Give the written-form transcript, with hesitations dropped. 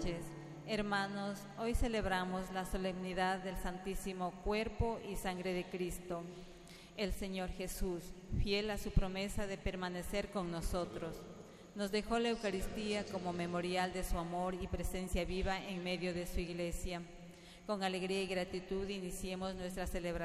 Hermanos, hoy celebramos la solemnidad del Santísimo Cuerpo y Sangre de Cristo. El Señor Jesús, fiel a su promesa de permanecer con nosotros, nos dejó la Eucaristía como memorial de su amor y presencia viva en medio de su Iglesia. Con alegría y gratitud iniciemos nuestra celebración